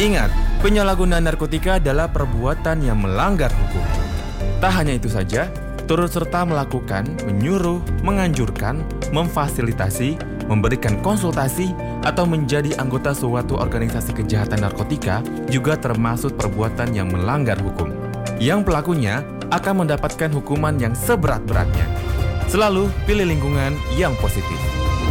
Ingat, penyalahgunaan narkotika adalah perbuatan yang melanggar hukum. Tak hanya itu saja, turut serta melakukan, menyuruh, menganjurkan, memfasilitasi, memberikan konsultasi, atau menjadi anggota suatu organisasi kejahatan narkotika juga termasuk perbuatan yang melanggar hukum. Yang pelakunya akan mendapatkan hukuman yang seberat-beratnya. Selalu pilih lingkungan yang positif.